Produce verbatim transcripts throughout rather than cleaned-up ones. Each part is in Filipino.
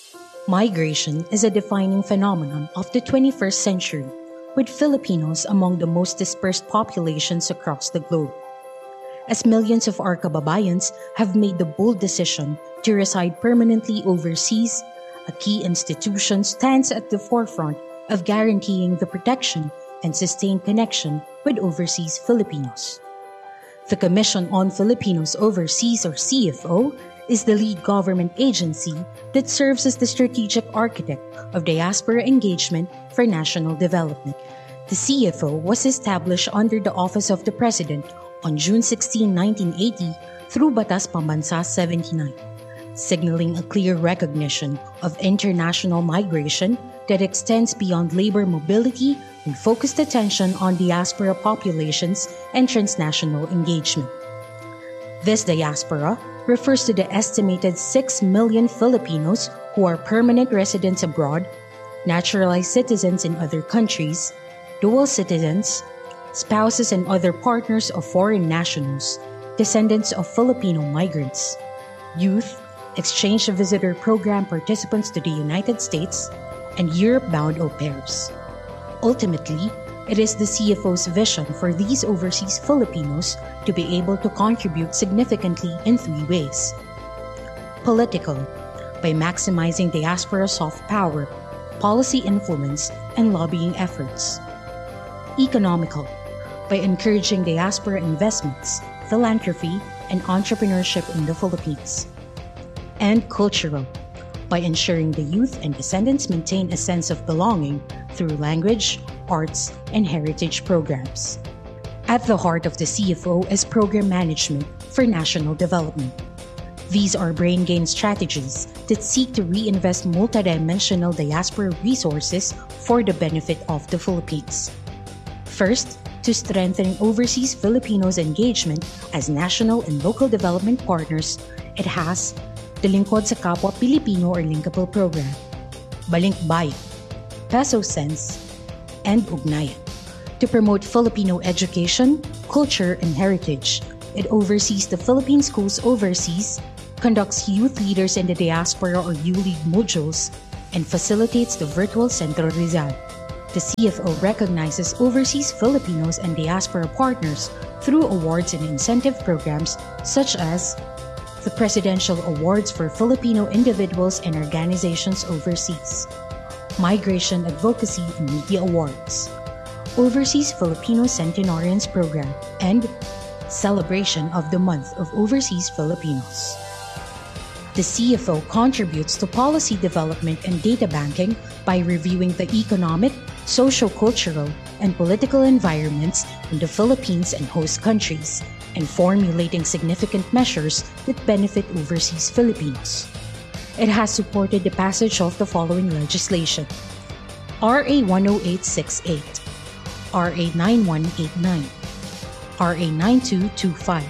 Migration is a defining phenomenon of the twenty-first century, with Filipinos among the most dispersed populations across the globe. As millions of our kababayans have made the bold decision to reside permanently overseas, a key institution stands at the forefront of guaranteeing the protection and sustained connection with overseas Filipinos. The Commission on Filipinos Overseas, or C F O, is the lead government agency that serves as the strategic architect of diaspora engagement for national development. The C F O was established under the Office of the President on June sixteenth, nineteen eighty through Batas Pambansa seventy-nine, signaling a clear recognition of international migration that extends beyond labor mobility and focused attention on diaspora populations and transnational engagement. This diaspora refers to the estimated six million Filipinos who are permanent residents abroad, naturalized citizens in other countries, dual citizens, spouses and other partners of foreign nationals, descendants of Filipino migrants, youth, exchange visitor program participants to the United States, and Europe-bound au pairs. Ultimately, it is the C F O's vision for these overseas Filipinos to be able to contribute significantly in three ways. Political, by maximizing diaspora soft power, policy influence, and lobbying efforts. Economical, by encouraging diaspora investments, philanthropy, and entrepreneurship in the Philippines. And cultural, by ensuring the youth and descendants maintain a sense of belonging through language, arts, and heritage programs. At the heart of the C F O is program management for national development. These are brain gain strategies that seek to reinvest multidimensional diaspora resources for the benefit of the Philippines. First, to strengthen overseas Filipinos' engagement as national and local development partners, it has the Lingkod sa Kapwa Pilipino or Linkable Program, Balinkbayan, Peso Sense, and Ugnayan. To promote Filipino education, culture, and heritage, it oversees the Philippine schools overseas, conducts youth leaders in the diaspora or U-League modules, and facilitates the virtual Centro Rizal. The C F O recognizes overseas Filipinos and diaspora partners through awards and incentive programs such as the Presidential Awards for Filipino individuals and organizations overseas, Migration Advocacy and Media Awards, Overseas Filipino Centenarians Program, and Celebration of the Month of Overseas Filipinos. The C F O contributes to policy development and data banking by reviewing the economic, socio-cultural, and political environments in the Philippines and host countries, and formulating significant measures that benefit overseas Filipinos. It has supported the passage of the following legislation: R A one oh eight sixty-eight, R A nine one eighty-nine, R A nine two twenty-five,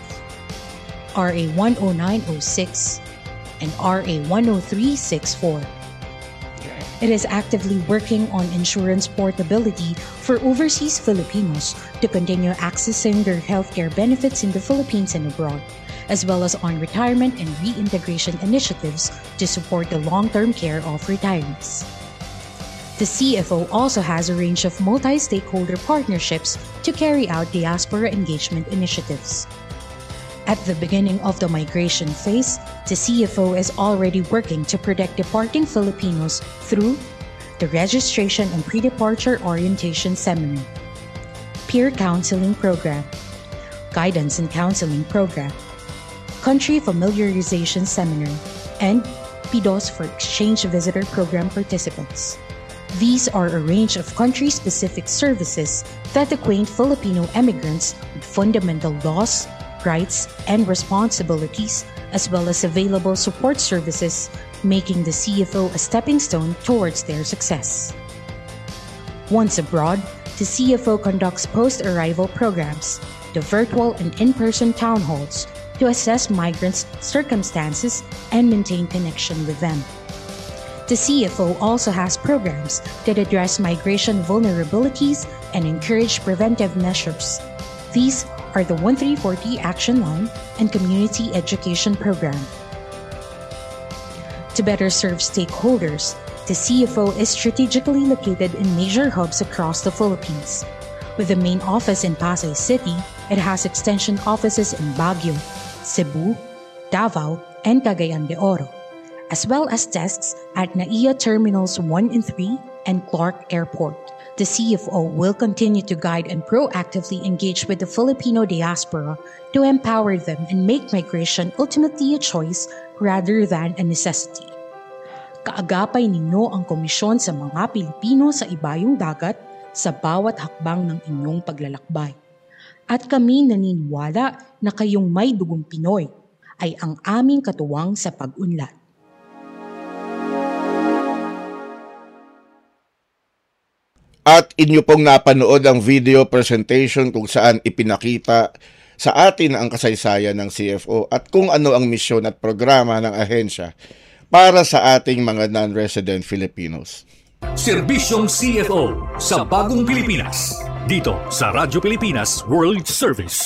R A one oh nine oh six, and R A one oh three sixty-four. It is actively working on insurance portability for overseas Filipinos to continue accessing their healthcare benefits in the Philippines and abroad, as well as on retirement and reintegration initiatives to support the long-term care of retirees. The C F O also has a range of multi-stakeholder partnerships to carry out diaspora engagement initiatives. At the beginning of the migration phase, the C F O is already working to protect departing Filipinos through the Registration and Pre-Departure Orientation Seminar, Peer Counseling Program, Guidance and Counseling Program, Country Familiarization Seminar, and P D O S for Exchange Visitor Program participants. These are a range of country-specific services that acquaint Filipino immigrants with fundamental laws, rights, and responsibilities, as well as available support services, making the C F O a stepping stone towards their success. Once abroad, the C F O conducts post-arrival programs, the virtual and in-person town halls, to assess migrants' circumstances and maintain connection with them. The C F O also has programs that address migration vulnerabilities and encourage preventive measures. These are the thirteen forty Action Line and Community Education Program. To better serve stakeholders, the C F O is strategically located in major hubs across the Philippines. With the main office in Pasay City, it has extension offices in Baguio, Cebu, Davao, and Cagayan de Oro, as well as desks at N A I A Terminals one and three and Clark Airport. The C F O will continue to guide and proactively engage with the Filipino diaspora to empower them and make migration ultimately a choice rather than a necessity. Kaagapay ninyo ang komisyon sa mga Pilipino sa ibayong dagat sa bawat hakbang ng inyong paglalakbay. At kami naniniwala na kayong may dugong Pinoy ay ang aming katuwang sa pag-unlad. At inyo pong napanood ang video presentation kung saan ipinakita sa atin ang kasaysayan ng C F O at kung ano ang misyon at programa ng ahensya para sa ating mga non-resident Filipinos. Serbisyong C F O sa Bagong Pilipinas, dito sa Radyo Pilipinas World Service.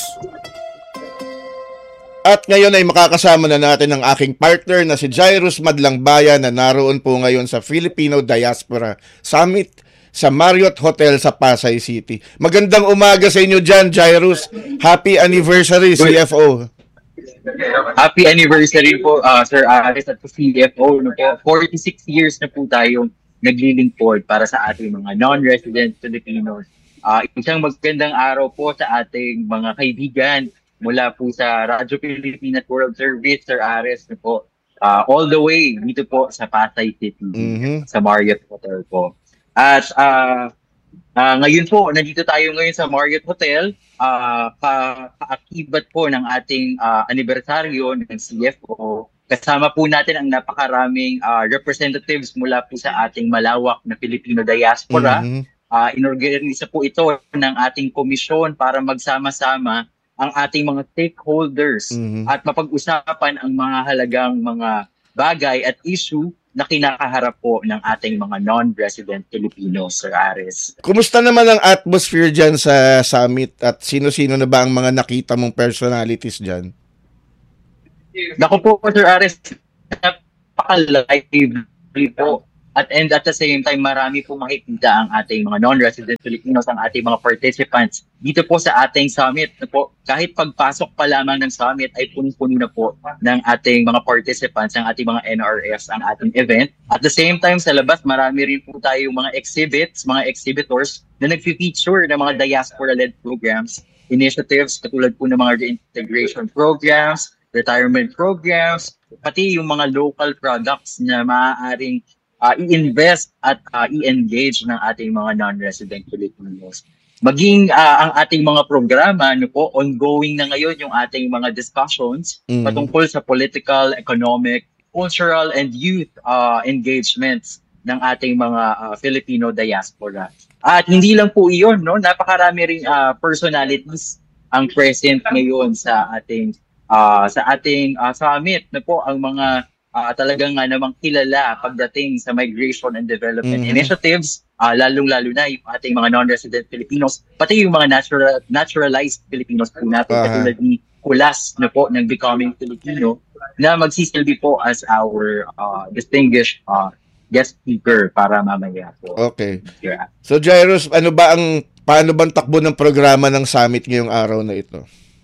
At ngayon ay makakasama na natin ang aking partner na si Jairus Madlangbayan na naroon po ngayon sa Filipino Diaspora Summit sa Marriott Hotel sa Pasay City. Magandang umaga sa inyo dyan, Jairus. Happy anniversary, C F O. Happy anniversary po, uh, Sir Aris at C F O. No po, forty-six years na po tayong naglilingkod para sa ating mga non-resident Filipinos. Uh, isang magandang araw po sa ating mga kaibigan mula po sa Radyo Pilipinas World Service, Sir Aris. No po, uh, all the way dito po sa Pasay City, mm-hmm. sa Marriott Hotel po. At uh, uh, ngayon po, nandito tayo ngayon sa Marriott Hotel, uh, ka-akibat po ng ating uh, anibersaryo ng C F O. Kasama po natin ang napakaraming uh, representatives mula po sa ating malawak na Filipino diaspora. Mm-hmm. Uh, inorganisa po ito ng ating komisyon para magsama-sama ang ating mga stakeholders mm-hmm. at mapag-usapan ang mga halagang mga bagay at issue na kinakaharap po ng ating mga non-resident Filipinos, Sir Aris. Kumusta naman ang atmosphere dyan sa summit at sino-sino na ba ang mga nakita mong personalities dyan? Naku po, Sir Aris, napaka-lively po. At and at the same time, marami po makikita ang ating mga non-resident Filipinos, ang ating mga participants dito po sa ating summit. Na po, kahit pagpasok pa lamang ng summit ay puno-puno na po ng ating mga participants, ang ating mga N R Fs, ang ating event. At the same time, sa labas, marami rin po tayong mga exhibits, mga exhibitors na nag-feature ng mga diaspora-led programs, initiatives, katulad po ng mga reintegration programs, retirement programs, pati yung mga local products na maaaring Uh, i-invest at uh, i-engage ng ating mga non-resident Filipinos. Maging uh, ang ating mga programa, ano po, ongoing na ngayon yung ating mga discussions mm. patungkol sa political, economic, cultural, and youth uh, engagements ng ating mga uh, Filipino diaspora. At hindi lang po iyon, no? Napakarami ring uh, personalities ang present ngayon sa ating uh, sa ating uh, summit, na po ang mga Uh, talagang nga namang kilala pagdating sa migration and development mm-hmm. initiatives, uh, lalong-lalo na yung ating mga non-resident Filipinos, pati yung mga natural, naturalized Filipinos po natin, uh-huh. katulad ni Kulas na po ng Becoming Filipino, na magsisilbi po as our uh, distinguished uh, guest speaker para mamaya po. Okay. Yeah. So Jairus, ano ba ang, paano bang takbo ng programa ng summit ngayong araw na ito?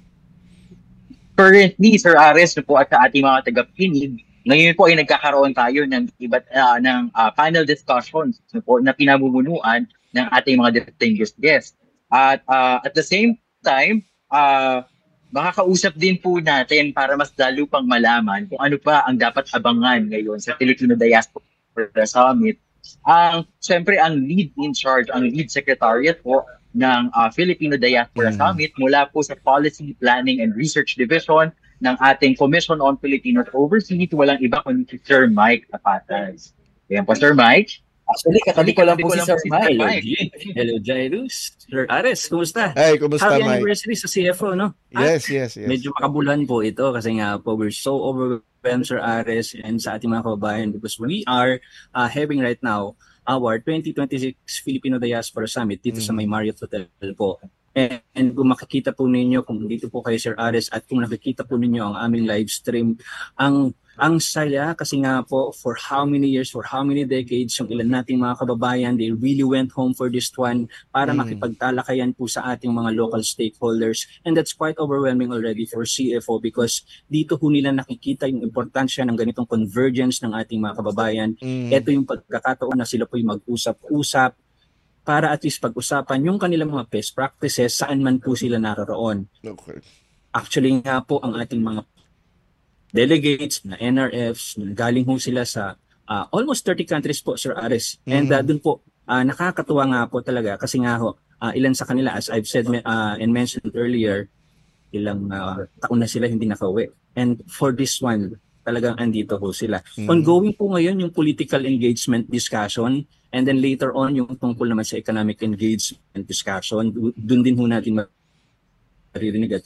Currently, Sir Ares, po at sa ating mga tagapakinig, ngayon po ay nagkakaroon tayo ng iba't uh, ng uh, panel discussions po, na pinamumunuan ng ating mga distinguished guests. At uh, at the same time, uh, makakausap din po natin para mas lalo pang malaman kung ano pa ang dapat abangan ngayon sa Filipino Diaspora Summit. Ang uh, siyempre ang lead in charge, ang lead secretariat po ng uh, Filipino Diaspora mm-hmm. Summit mula po sa Policy Planning and Research Division ng ating Commission on Filipinos Overseas, walang iba kundi si Sir Mike Tapatas. Ayan po, Sir Mike. Actually, katabi ko lang po si Sir Mike. Hello, Jairus. Sir Ares, kumusta? Hey, kumusta, Happy Mike? anniversary sa C F O, no? Yes, yes, yes. Medyo makabulan po ito kasi nga po, we're so overwhelmed, Sir Ares, and sa ating mga kababayan because we are uh, having right now our twenty twenty-six Filipino Diaspora Summit dito mm. sa may Marriott Hotel po. And, and kung makikita po ninyo, kung dito po kayo Sir Ares at kung nakikita po ninyo ang aming live stream, ang Ang saya kasi nga po for how many years, for how many decades, yung ilan nating mga kababayan, they really went home for this one para Mm. makipagtalakayan po sa ating mga local stakeholders. And that's quite overwhelming already for C F O because dito ho nila nakikita yung importansya ng ganitong convergence ng ating mga kababayan. Mm. Ito yung pagkakataon na sila po yung mag-usap-usap para at least pag-usapan yung kanilang mga best practices saan man po sila naroon. Okay. Actually nga po ang ating mga delegates na N R Fs, galing ho sila sa uh, almost thirty countries po, Sir Aris. And uh, dun po, uh, nakakatuwa nga po talaga kasi nga ho, uh, ilan sa kanila, as I've said uh, and mentioned earlier, ilang uh, taon na sila hindi nakauwi. And for this one, talagang andito ho sila. Mm. Ongoing po ngayon yung political engagement discussion and then later on yung tungkol naman sa economic engagement discussion. Doon din ho natin maririnig at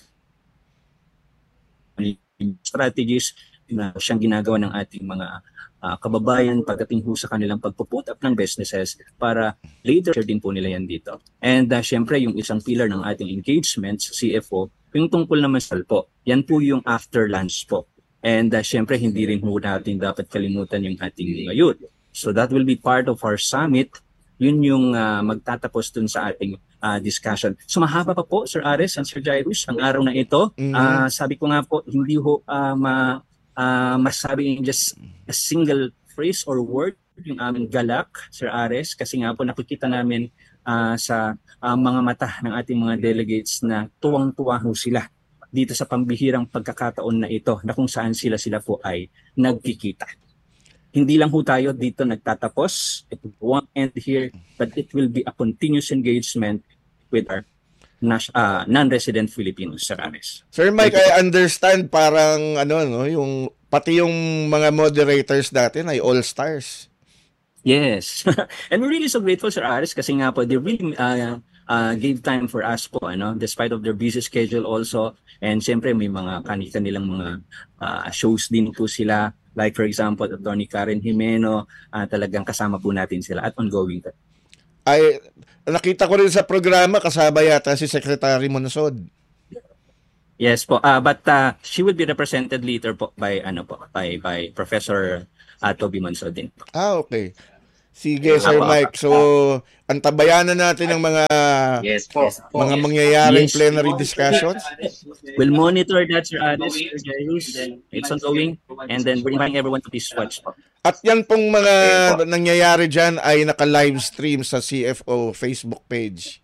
strategies na siyang ginagawa ng ating mga uh, kababayan pagdating ho sa kanilang pagpuput up ng businesses para later din po nila yan dito. And uh, syempre yung isang pillar ng ating engagement sa C F O, yung tungkol naman sa po, yan po yung after lunch po. And uh, syempre hindi rin ho natin dapat kalimutan yung ating mga youth. So that will be part of our summit. Yun yung uh, magtatapos dun sa ating uh, discussion. So mahaba pa po, Sir Aris and Sir Jairus, ang araw na ito. Mm-hmm. Uh, sabi ko nga po, hindi ho uh, ma, uh, masabi in just a single phrase or word yung aming galak, Sir Aris, kasi nga po nakikita namin uh, sa uh, mga mata ng ating mga delegates na tuwang-tuwa ho sila dito sa pambihirang pagkakataon na ito na kung saan sila sila po ay nagkikita. Hindi lang ho tayo dito nagtatapos. It won't end here, but it will be a continuous engagement with our uh, non-resident Filipinos, Sir Aris. Sir Mike, I understand parang ano no, yung pati yung mga moderators natin ay all-stars. Yes. And we're really so grateful, Sir Aris, kasi nga po, they really uh, uh, gave time for us po, ano, despite of their busy schedule also. And siyempre, may mga kanilang mga uh, shows din po sila. Like for example, Attorney Karen Jimeno, uh, talagang kasama po natin sila at ongoing. Ay, nakita ko rin sa programa, kasama yata si Secretary Monsod. Yes po, uh, but uh, she will be represented later po by ano po, by by Professor uh, Toby Monsod din. Ah, okay. Sige, Sir Mike. So, antabayanan natin ang mga yes, po. mga mangyayaring Yes. plenary discussions. We'll monitor that, Sir Aris, Sir Jairus. It's ongoing. And then we're inviting everyone to please watch po. At yan pong mga nangyayari dyan ay naka-live stream sa C F O Facebook page.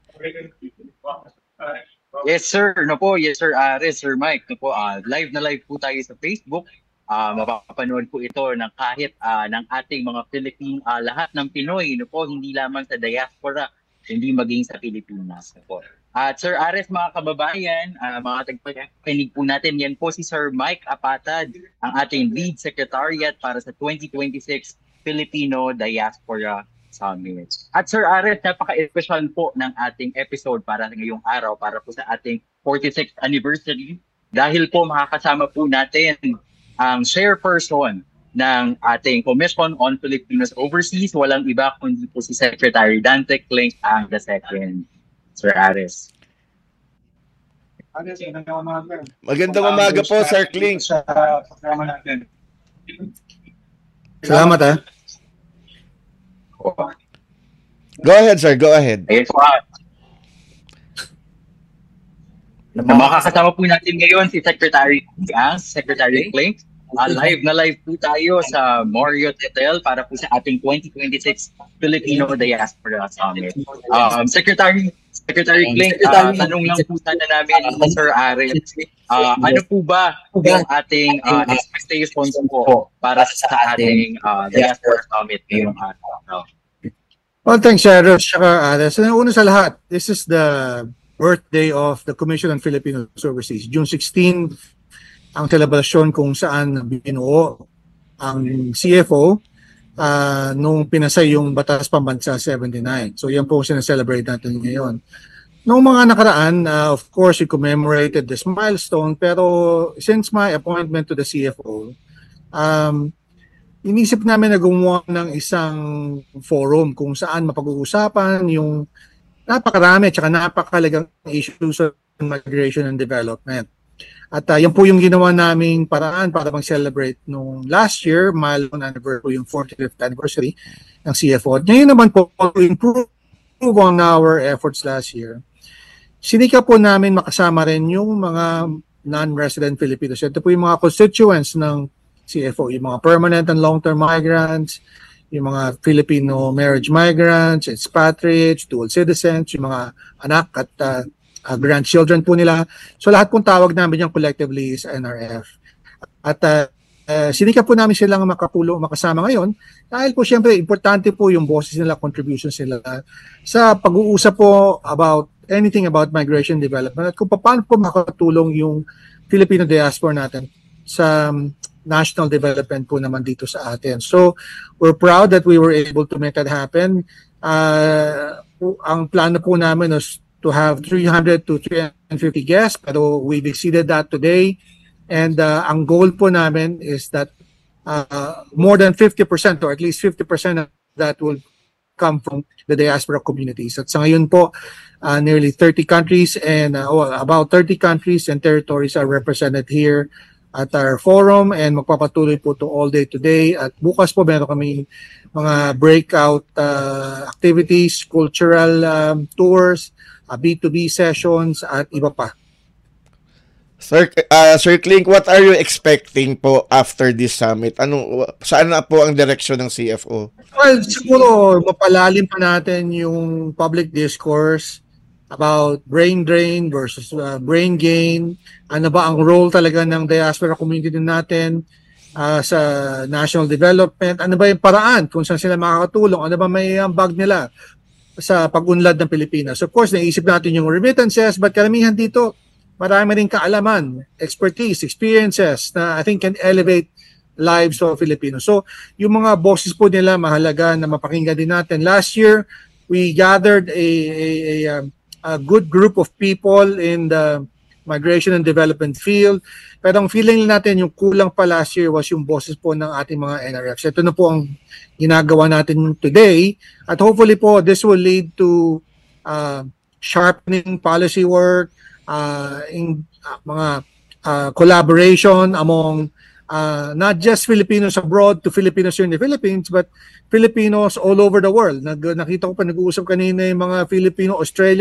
Yes, sir. No po, yes, sir. Aris, Sir Mike. No po, uh, live na live po tayo sa Facebook. Uh, mapapanood po ito ng kahit uh, ng ating mga Pilipin, uh, lahat ng Pinoy, no po, hindi lamang sa diaspora, hindi maging sa Pilipinas. No po. At Sir Aris, mga kababayan, uh, mga tagpakinig po natin, yan po si Sir Mike Apatad, ang ating lead secretariat para sa twenty twenty-six Filipino Diaspora Summit. At Sir Aris, napaka-espesyal po ng ating episode para ngayong araw, para po sa ating forty-sixth anniversary, dahil po makakasama po natin ang chairperson ng ating Commission on Filipinos Overseas, walang iba kundi po si Secretary Dante Clink ang the second. Sir Aris. Magandang umaga po, Sir Clink. Sa programa natin. Salamat ha. Go ahead, sir. Go ahead. Ayun po. Makakasama po natin ngayon si Secretary uh, Secretary Clink. Uh, live na live po tayo sa Marriott Hotel para po sa ating twenty twenty-six Filipino Diaspora Summit. Um, Secretary Secretary Clink, uh, tanong lang po sana namin, Sir Aris, uh, ano po ba yung ating uh, expectations po para sa ating uh, Diaspora Summit ngayong araw? Well, thanks, Jairus. Saka, Aris. Una sa lahat, this is the birthday of the Commission on Filipinos Overseas. June sixteenth, ang selebrasyon kung saan binuo ang C F O uh, nung pinasay yung Batas Pambansa seventy-nine. So yan po sinaselebrate natin ngayon. Noong mga nakaraan, uh, of course, we commemorated this milestone, pero since my appointment to the C F O, um, inisip namin na gumawa ng isang forum kung saan mapag-uusapan yung napakarami at saka napakalagang issues of migration and development. At uh, yan po yung ginawa naming paraan para mag-celebrate nung last year, milestone anniversary, yung forty-fifth anniversary ng C F O. At ngayon naman po, to improve on our efforts last year, sinika po namin makasama rin yung mga non-resident Filipinos. Ito po yung mga constituents ng C F O, yung mga permanent and long-term migrants, yung mga Filipino marriage migrants, expatriates, dual citizens, yung mga anak at uh, uh, grandchildren po nila. So lahat pong tawag namin yung collectively is N R F. At uh, uh, sinika po namin silang makapulong, makasama ngayon dahil po siyempre importante po yung boses nila, contributions nila sa pag-uusap po about anything about migration development at kung paano po makatulong yung Filipino diaspora natin sa um, national development po naman dito sa atin. So we're proud that we were able to make that happen. Uh, ang plano po namin is to have three hundred to three hundred fifty guests, pero we've exceeded that today. And uh, ang goal po namin is that uh, more than fifty percent or at least fifty percent of that will come from the diaspora communities. At sa ngayon po, uh, nearly thirty countries and uh, oh, about thirty countries and territories are represented here at our forum, and magpapatuloy po to all day today. At bukas po meron kami mga breakout uh, activities, cultural um, tours, uh, B two B sessions at iba pa. Sir, uh, Sir Clink, what are you expecting po after this summit? Ano, saan na po ang direksyon ng C F O? Well, siguro mapalalim pa natin yung public discourse about brain drain versus uh, brain gain. Ano ba ang role talaga ng diaspora community natin uh, sa national development? Ano ba yung paraan kung saan sila makakatulong? Ano ba may ambag nila sa pag-unlad ng Pilipinas? Of course, naisip natin yung remittances, but karamihan dito, marami rin kaalaman, expertise, experiences na I think can elevate lives of Filipinos. So, yung mga bosses po nila mahalaga na mapakinggan din natin. Last year, we gathered a, a, a, a good group of people in the migration and development field. Pero ang feeling natin yung kulang pa last year was yung bosses po ng ating mga N R Fs. Ito na po ang ginagawa natin today. At hopefully po, this will lead to uh, sharpening policy work, Uh, in uh, mga uh, collaboration among uh, not just Filipinos abroad to Filipinos here in the Philippines, but Filipinos all over the world. Nag, nakita ko pa nag-uusap kanina yung mga Filipino, Australia,